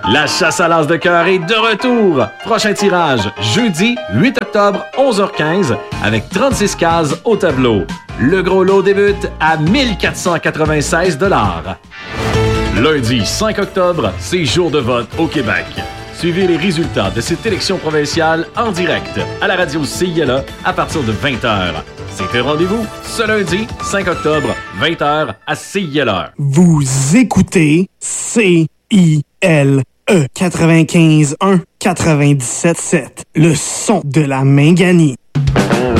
La chasse à l'as de cœur est de retour. Prochain tirage, jeudi 8 octobre, 11h15, avec 36 cases au tableau. Le gros lot débute à 1496 $. Lundi 5 octobre, c'est jour de vote au Québec. Suivez les résultats de cette élection provinciale en direct à la radio CILA à partir de 20h. C'est un rendez-vous ce lundi 5 octobre, 20h à CILA. Vous écoutez CILE 95.1 97.7, le son de la Minganie.